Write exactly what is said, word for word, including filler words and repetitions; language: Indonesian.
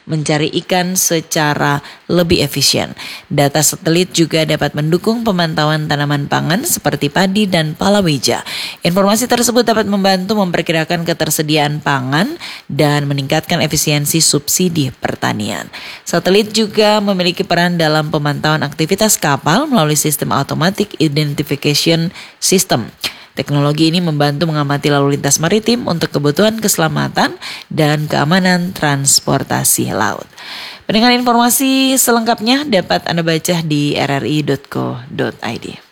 mencari ikan secara lebih efisien. Data satelit juga dapat mendukung pemantauan tanaman pangan seperti padi dan palawija. Informasi tersebut dapat membantu memperkirakan ketersediaan pangan dan meningkatkan efisiensi subsidi pertanian. Satelit juga memiliki peran dalam pemantauan aktivitas kapal melalui sistem automatic identification system. Teknologi ini membantu mengamati lalu lintas maritim untuk kebutuhan keselamatan dan keamanan transportasi laut. Pendengar, informasi selengkapnya dapat Anda baca di r r i dot co dot i d.